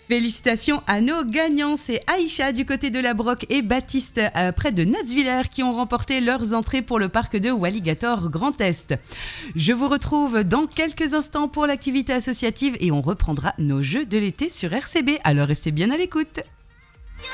Félicitations à nos gagnants, c'est Aïcha du côté de la Broc et Baptiste près de Natsviller qui ont remporté leurs entrées pour le parc de Walligator Grand Est. Je vous retrouve dans quelques instants pour l'activité associative et on reprendra nos jeux de l'été sur RCB, alors restez bien à l'écoute.